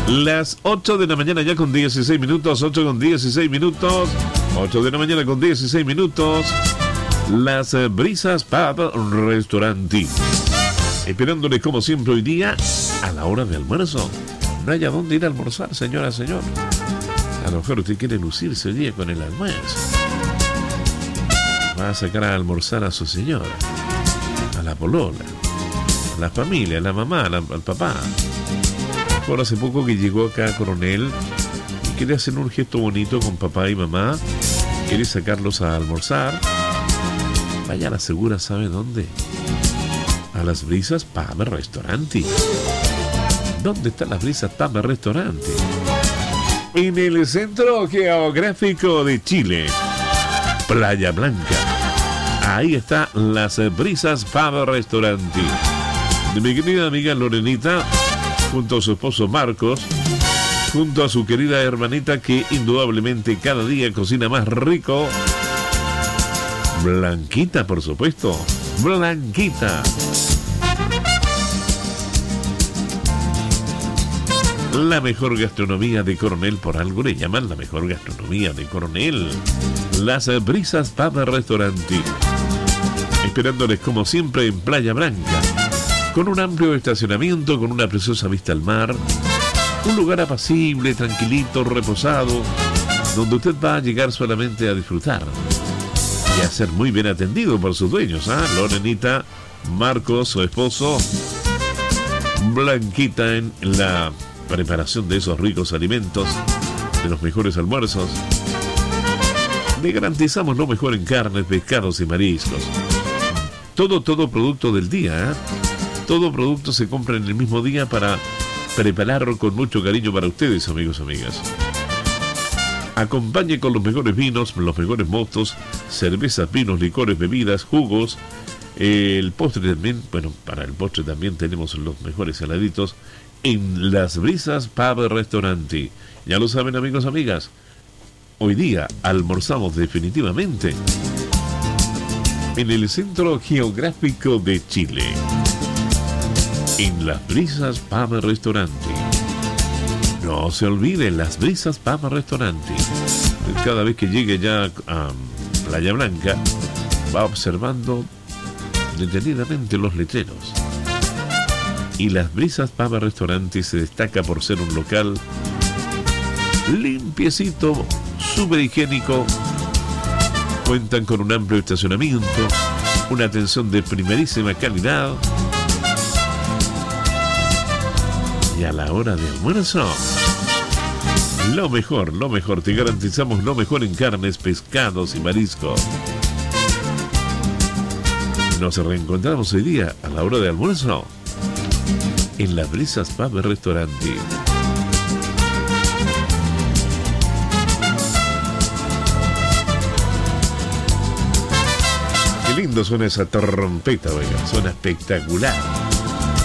Las 8 de la mañana ya con 16 minutos, 8 con 16 minutos, 8 de la mañana con 16 minutos. Las Brisas Pub Restaurante. Esperándoles como siempre hoy día a la hora de almuerzo. No hay a dónde ir a almorzar, señora, señor. A lo mejor usted quiere lucirse hoy día con el almuerzo. Va a sacar a almorzar a su señora, a la polola, a la familia, a la mamá, al papá. Por hace poco que llegó acá Coronel y quiere hacer un gesto bonito con papá y mamá. Quiere sacarlos a almorzar. Vaya a la segura, ¿sabe dónde? A las Brisas Pub Restaurante. ¿Dónde están las Brisas Pub Restaurante? En el centro geográfico de Chile, Playa Blanca. Ahí está las Brisas Pub Restaurante. De mi querida amiga Lorenita, junto a su esposo Marcos, junto a su querida hermanita que indudablemente cada día cocina más rico. Blanquita, por supuesto. Blanquita. La mejor gastronomía de Coronel, por algo le llaman la mejor gastronomía de Coronel. Las Brisas Pub Restaurante. Esperándoles como siempre en Playa Blanca. Con un amplio estacionamiento, con una preciosa vista al mar. Un lugar apacible, tranquilito, reposado, donde usted va a llegar solamente a disfrutar. Y a ser muy bien atendido por sus dueños, ¿ah? Lorenita, Marcos, su esposo, Blanquita en la preparación de esos ricos alimentos, de los mejores almuerzos. Le garantizamos lo mejor en carnes, pescados y mariscos. Todo producto del día, ¿eh? Todo producto se compra en el mismo día para prepararlo con mucho cariño para ustedes, amigos y amigas. Acompañe con los mejores vinos, los mejores mostos, cervezas, vinos, licores, bebidas, jugos. El postre también, bueno, para el postre también tenemos los mejores heladitos en las Brisas Pub Restaurante. Ya lo saben, amigos y amigas, hoy día almorzamos definitivamente en el centro geográfico de Chile, en las Brisas Pub Restaurante. No se olviden, las Brisas Pub Restaurante. Cada vez que llegue ya a Playa Blanca, va observando detenidamente los letreros. Y las Brisas Pub Restaurante se destaca por ser un local limpiecito, súper higiénico. Cuentan con un amplio estacionamiento, una atención de primerísima calidad. Y a la hora de almuerzo, lo mejor, te garantizamos lo mejor en carnes, pescados y mariscos. Nos reencontramos hoy día a la hora de almuerzo en las Brisas Pub Restaurante. Qué lindo suena esa trompeta, oiga, suena espectacular.